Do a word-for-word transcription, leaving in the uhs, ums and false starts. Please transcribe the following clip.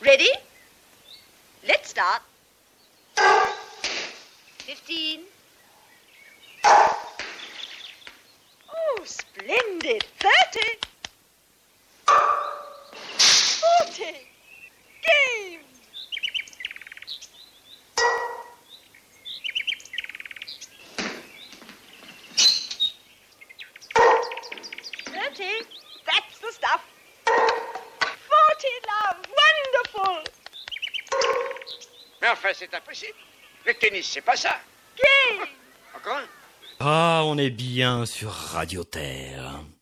Ready? Let's start. Fifteen. Oh, splendid. Thirty. Forty. Game. Thirty. That's the stuff. Forty, love. Wonderful. Mais enfin, c'est impossible. Le tennis, c'est pas ça. Game. Encore un? Ah, on est bien sur Radio Terre.